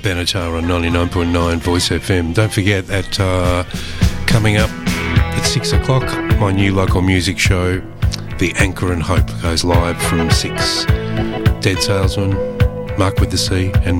Benatar on 99.9 Voice FM. Don't forget that coming up at 6 o'clock, my new local music show, The Anchor and Hope, goes live from 6. Dead Salesman, Mark with the C, and